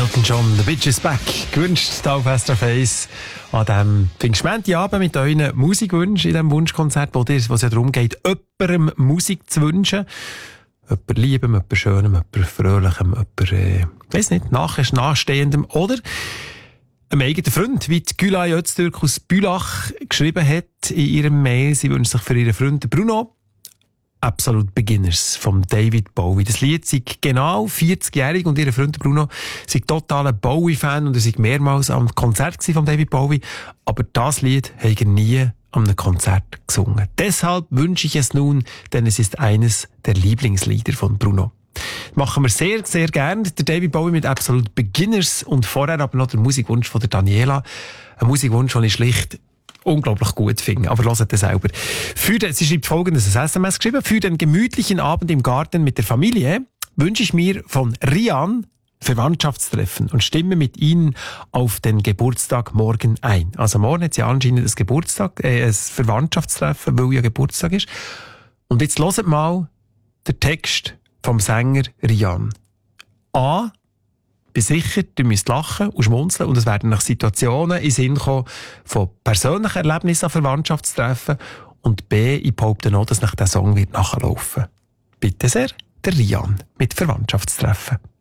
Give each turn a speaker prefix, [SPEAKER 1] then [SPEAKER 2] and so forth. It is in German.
[SPEAKER 1] Elton John, The Bitch is Back, gewünscht hier auf SRF 1 an diesem Pfingstmontagabend mit euren Musikwünschen in diesem Wunschkonzert, wo es ja darum geht, jemandem Musik zu wünschen. Jemand Liebem, jemand Schönem, jemand Fröhlichem, jemand, weiss nicht, Nachstehendem oder einem eigenen Freund, wie die Gülay Öztürk aus Bülach geschrieben hat in ihrem Mail. Sie wünscht sich für ihren Freund Bruno Absolute Beginners von David Bowie. Das Lied ist genau 40-jährig und ihr Freund Bruno ist totaler Bowie-Fan und er war mehrmals am Konzert von David Bowie. Aber das Lied hat er nie an einem Konzert gesungen. Deshalb wünsche ich es nun, denn es ist eines der Lieblingslieder von Bruno. Machen wir sehr, sehr gern. Der David Bowie mit Absolute Beginners und vorher aber noch der Musikwunsch von der Daniela. Ein Musikwunsch, den ich schlicht unglaublich gut finde. Aber hört das selber. Sie schreibt folgendes, ein SMS geschrieben. Für den gemütlichen Abend im Garten mit der Familie wünsche ich mir von Rian Verwandtschaftstreffen und stimme mit Ihnen auf den Geburtstag morgen ein. Also morgen hat sie anscheinend ein Verwandtschaftstreffen, weil ja Geburtstag ist. Und jetzt hört mal den Text vom Sänger Rian. A. Bin sicher, ihr müsst lachen und schmunzeln und es werden nach Situationen in den Sinn kommen von persönlichen Erlebnissen an Verwandtschaftstreffen. Und B. Ich behaupte noch, dass nach der Song wird nachlaufen. Bitte sehr, der Rian mit Verwandtschaftstreffen.